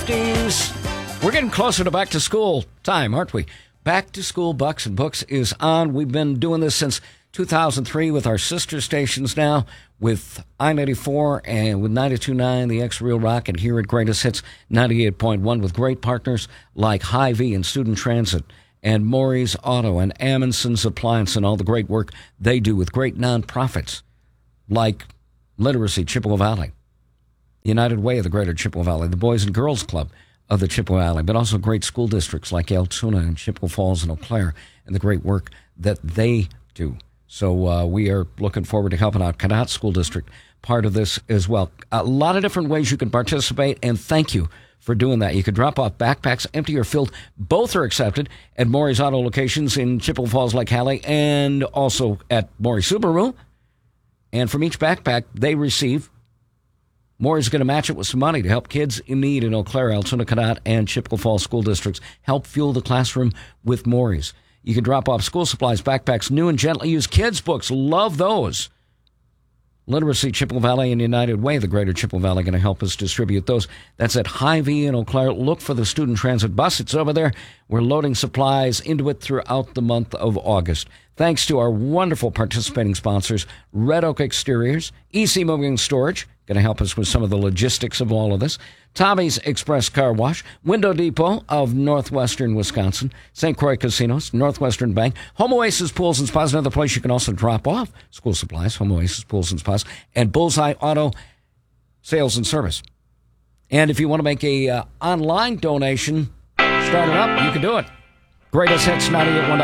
50s. We're getting closer to back to school time, aren't we? Back to School Bucks and Books is on. We've been doing this since 2003 with our sister stations now, with I-94 and with 92.9, the X-Real Rock, and here at Greatest Hits 98.1 with great partners like Hy-Vee and Student Transit and Maury's Auto and Amundsen's Appliance and all the great work they do with great nonprofits like Literacy Chippewa Valley, United Way of the Greater Chippewa Valley, the Boys and Girls Club of the Chippewa Valley, but also great school districts like Altoona and Chippewa Falls and Eau Claire and the great work that they do. So we are looking forward to helping out Cadott School District, part of this as well. A lot of different ways you can participate, and thank you for doing that. You can drop off backpacks, empty or filled. Both are accepted at Maury's Auto locations in Chippewa Falls, Lake Hallie, and also at Maury Subaru. And from each backpack they receive, Maury's going to match it with some money to help kids in need in Eau Claire, Altoona, Cadott, and Chippewa Falls school districts. Help fuel the classroom with Maury's. You can drop off school supplies, backpacks, new and gently used kids' books. Love those. Literacy Chippewa Valley and United Way, the Greater Chippewa Valley, going to help us distribute those. That's at Hy-Vee in Eau Claire. Look for the Student Transit bus. It's over there. We're loading supplies into it throughout the month of August. Thanks to our wonderful participating sponsors, Red Oak Exteriors, EC Moving and Storage, going to help us with some of the logistics of all of this. Tommy's Express Car Wash, Window Depot of Northwestern Wisconsin, St. Croix Casinos, Northwestern Bank, Home Oasis Pools and Spas, another place you can also drop off school supplies, Home Oasis Pools and Spas, and Bullseye Auto Sales and Service. And if you want to make a online donation, start it up, you can do it. Greatest Hits 98.1.